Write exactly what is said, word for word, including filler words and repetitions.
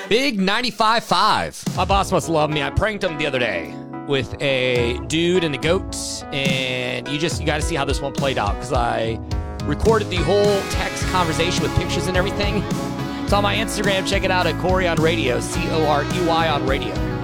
Big ninety-five point five. My boss must love me. I pranked him the other day with a dude and a goat, and you just you got to see how this one played out because I recorded the whole text conversation with pictures and everything. It's on my Instagram. Check it out at Corey on Radio, C O R E Y on Radio.